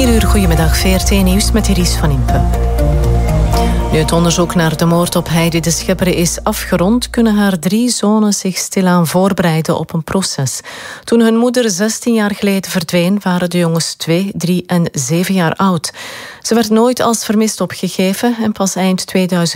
4 uur, goedemiddag, VRT Nieuws met Iris van Impe. Nu het onderzoek naar de moord op Heidi de Schepper is afgerond, kunnen haar 3 zonen zich stilaan voorbereiden op een proces. Toen hun moeder 16 jaar geleden verdween, waren de jongens 2, 3 en 7 jaar oud. Ze werd nooit als vermist opgegeven en pas eind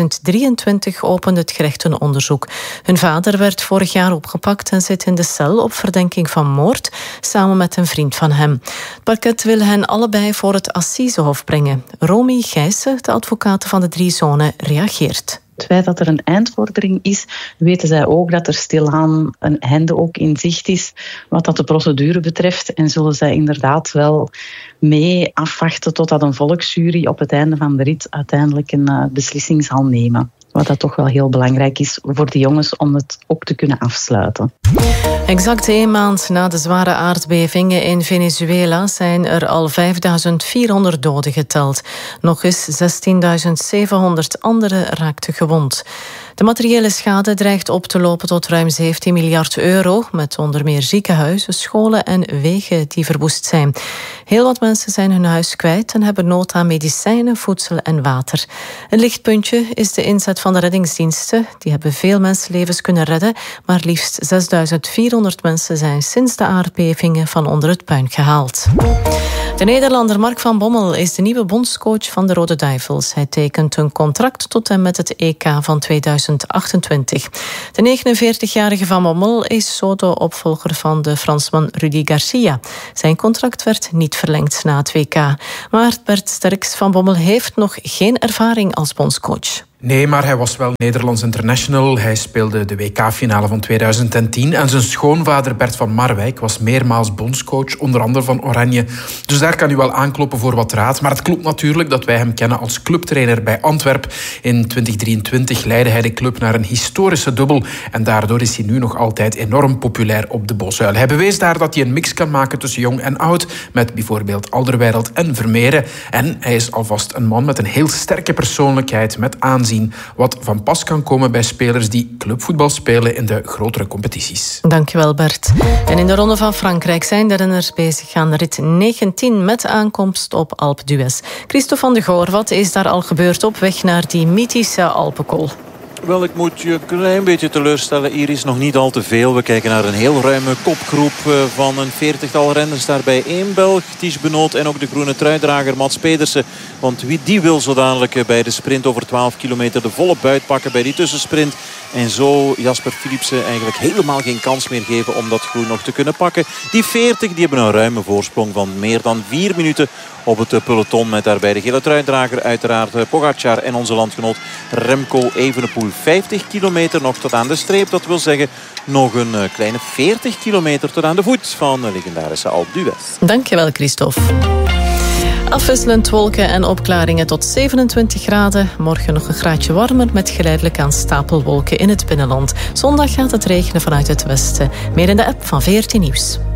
2023 opende het gerecht een onderzoek. Hun vader werd vorig jaar opgepakt en zit in de cel op verdenking van moord, samen met een vriend van hem. Het parket wil hen allebei voor het Assisehof brengen. Romy Gijssen, de advocaat van de 3 zonen, reageert. Het feit dat er een eindvordering is, weten zij ook dat er stilaan een einde ook in zicht is wat dat de procedure betreft. En zullen zij inderdaad wel mee afwachten totdat een volksjury op het einde van de rit uiteindelijk een beslissing zal nemen. Wat dat toch wel heel belangrijk is voor de jongens om het ook te kunnen afsluiten. Exact 1 maand na de zware aardbevingen in Venezuela zijn er al 5.400 doden geteld. Nog eens 16.700 anderen raakten gewond. De materiële schade dreigt op te lopen tot ruim 17 miljard euro, met onder meer ziekenhuizen, scholen en wegen die verwoest zijn. Heel wat mensen zijn hun huis kwijt en hebben nood aan medicijnen, voedsel en water. Een lichtpuntje is de inzet van de reddingsdiensten. Die hebben veel mensenlevens kunnen redden, maar liefst 6.400 mensen zijn sinds de aardbevingen van onder het puin gehaald. De Nederlander Mark van Bommel is de nieuwe bondscoach van de Rode Duivels. Hij tekent een contract tot en met het EK van 2028. De 49-jarige Van Bommel is zo de opvolger van de Fransman Rudy Garcia. Zijn contract werd niet verlengd na het WK. Maar Bert Sterks, Van Bommel heeft nog geen ervaring als bondscoach. Nee, maar hij was wel Nederlands international. Hij speelde de WK-finale van 2010. En zijn schoonvader Bert van Marwijk was meermaals bondscoach, onder andere van Oranje. Dus daar kan u wel aankloppen voor wat raad. Maar het klopt natuurlijk dat wij hem kennen als clubtrainer bij Antwerp. In 2023 leidde hij de club naar een historische dubbel. En daardoor is hij nu nog altijd enorm populair op de Bosuil. Hij bewees daar dat hij een mix kan maken tussen jong en oud. Met bijvoorbeeld Alderweireld en Vermeeren. En hij is alvast een man met een heel sterke persoonlijkheid, met aanzien. Wat van pas kan komen bij spelers die clubvoetbal spelen in de grotere competities. Dankjewel, Bert. En in de Ronde van Frankrijk zijn de renners bezig aan rit 19 met aankomst op Alpe d'Huez. Christophe van de Goor, wat is daar al gebeurd op weg naar die mythische Alpenkool? Wel, ik moet je een klein beetje teleurstellen. Hier is nog niet al te veel. We kijken naar een heel ruime kopgroep van een 40-tal renners. Daarbij 1 Belg, Ties Benoot en ook de groene truidrager Mats Pedersen. Want die wil zo dadelijk bij de sprint over 12 kilometer de volle buit pakken bij die tussensprint. En zo Jasper Philipsen eigenlijk helemaal geen kans meer geven om dat groen nog te kunnen pakken. Die 40 die hebben een ruime voorsprong van meer dan 4 minuten op het peloton. Met daarbij de gele truidrager uiteraard Pogacar en onze landgenoot Remco Evenepoel. 50 kilometer nog tot aan de streep. Dat wil zeggen nog een kleine 40 kilometer tot aan de voet van de legendarische Alpe d'Huez. Dankjewel, Christophe. Afwisselend wolken en opklaringen tot 27 graden. Morgen nog een graadje warmer met geleidelijk aan stapelwolken in het binnenland. Zondag gaat het regenen vanuit het westen. Meer in de app van VRT Nieuws.